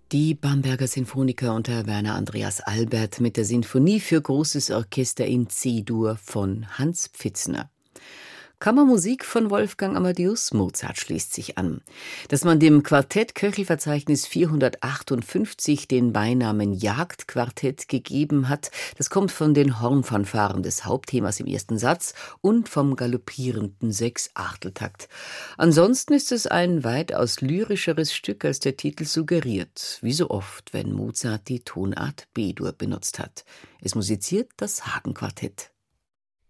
Die Bamberger Sinfoniker unter Werner Andreas Albert mit der Sinfonie für großes Orchester in C-Dur von Hans Pfitzner. Kammermusik von Wolfgang Amadeus Mozart schließt sich an. Dass man dem Quartett Köchelverzeichnis 458 den Beinamen Jagdquartett gegeben hat, das kommt von den Hornfanfaren des Hauptthemas im ersten Satz und vom galoppierenden Sechsachteltakt. Ansonsten ist es ein weitaus lyrischeres Stück, als der Titel suggeriert, wie so oft, wenn Mozart die Tonart B-Dur benutzt hat. Es musiziert das Hagen-Quartett.